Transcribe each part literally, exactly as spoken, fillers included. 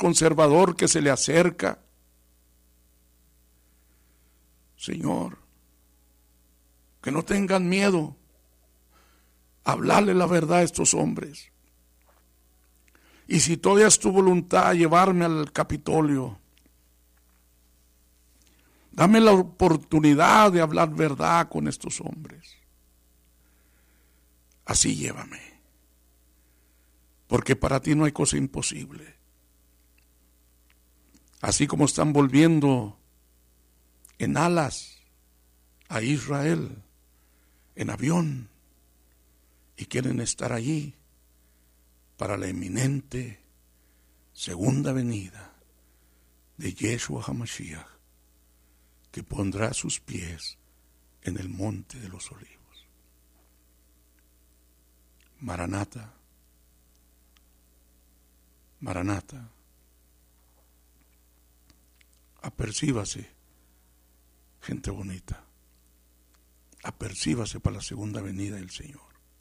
conservador que se le acerca. Señor, que no tengan miedo a hablarle la verdad a estos hombres. Y si todavía es tu voluntad llevarme al Capitolio, dame la oportunidad de hablar verdad con estos hombres. Así llévame, porque para ti no hay cosa imposible. Así como están volviendo en alas a Israel, en avión, y quieren estar allí para la eminente segunda venida de Yeshua HaMashiach, que pondrá sus pies en el monte de los olivos. Maranata, Maranata, apercíbase, gente bonita, apercíbase para la segunda venida del Señor.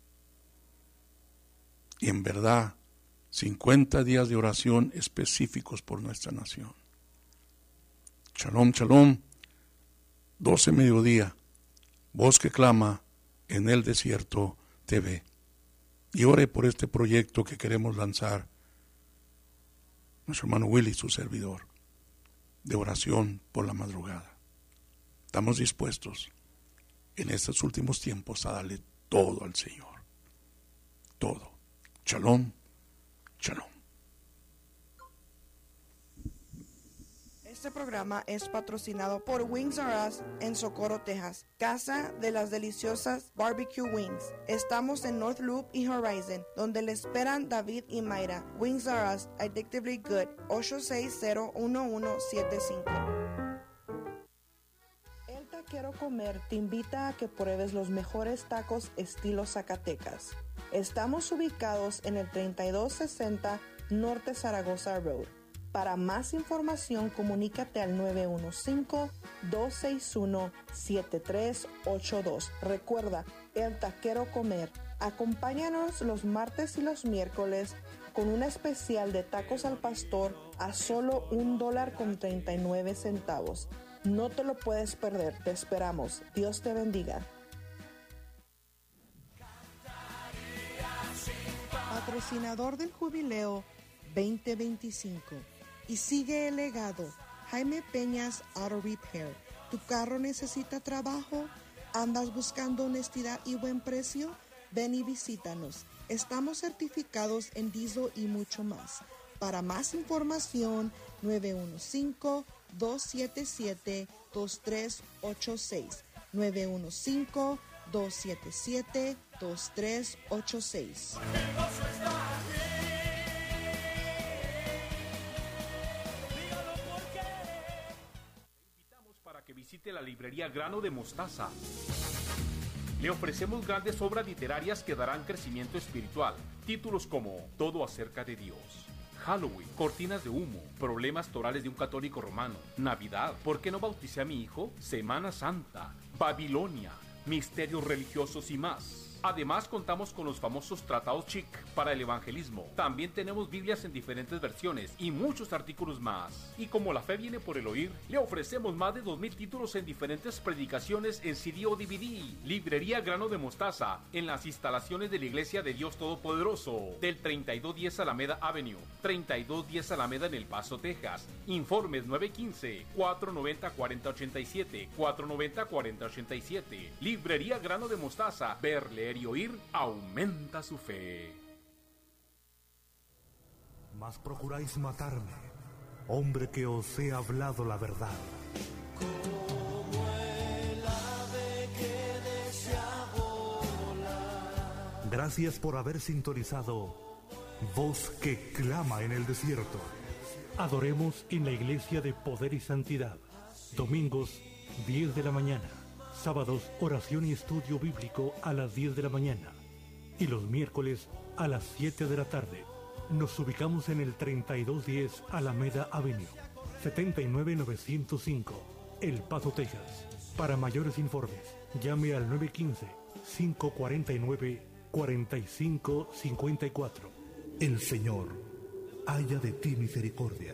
Y en verdad, cincuenta días de oración específicos por nuestra nación. Shalom, shalom, doce mediodía, voz que clama en el desierto T V. Y ore por este proyecto que queremos lanzar, nuestro hermano Willy, su servidor, de oración por la madrugada. Estamos dispuestos en estos últimos tiempos a darle todo al Señor. Todo. Shalom, shalom. Este programa es patrocinado por Wings R Us en Socorro, Texas, casa de las deliciosas barbecue wings. Estamos en North Loop y Horizon, donde le esperan David y Mayra. Wings R Us, addictively good, ocho seis cero, uno uno siete cinco. El Taquero Comer te invita a que pruebes los mejores tacos estilo Zacatecas. Estamos ubicados en el treinta y dos sesenta Norte Zaragoza Road. Para más información, comunícate al nueve uno cinco, dos seis uno, siete tres ocho dos. Recuerda, El Taquero Comer. Acompáñanos los martes y los miércoles con un especial de tacos al pastor a solo un dólar con treinta y nueve centavos. No te lo puedes perder, te esperamos. Dios te bendiga. Patrocinador del Jubileo veinte veinticinco. Y sigue el legado. Jaime Peñas Auto Repair. ¿Tu carro necesita trabajo? ¿Andas buscando honestidad y buen precio? Ven y visítanos. Estamos certificados en diesel y mucho más. Para más información, nueve uno cinco, dos siete siete, dos tres ocho seis. nueve uno cinco, dos siete siete, dos tres ocho seis. Que visite la librería Grano de Mostaza. Le ofrecemos grandes obras literarias que darán crecimiento espiritual. Títulos como Todo acerca de Dios, Halloween, Cortinas de humo, Problemas torales de un católico romano, Navidad, ¿por qué no bauticé a mi hijo?, Semana Santa, Babilonia, Misterios religiosos y más. Además, contamos con los famosos tratados chic para el evangelismo. También tenemos Biblias en diferentes versiones y muchos artículos más. Y como la fe viene por el oír, le ofrecemos más de dos mil títulos en diferentes predicaciones en C D o D V D. Librería Grano de Mostaza, en las instalaciones de la Iglesia de Dios Todopoderoso, del treinta y dos diez Alameda Avenue, treinta y dos diez Alameda en El Paso, Texas. Informes nueve uno cinco, cuatro nueve cero, cuatro cero ocho siete, cuatro nueve cero, cuatro cero ocho siete. Librería Grano de Mostaza, ver, leer y oír aumenta su fe. Mas procuráis matarme, hombre que os he hablado la verdad. Como el ave que desea volar. Gracias por haber sintonizado Voz que clama en el desierto. Adoremos en la Iglesia de Poder y Santidad. Domingos, diez de la mañana. Sábados, oración y estudio bíblico a las diez de la mañana. Y los miércoles a las siete de la tarde. Nos ubicamos en el treinta y dos diez Alameda Avenue, setenta y nueve novecientos cinco, El Paso, Texas. Para mayores informes, llame al nueve uno cinco, cinco cuatro nueve, cuatro cinco cinco cuatro. El Señor haya de ti misericordia.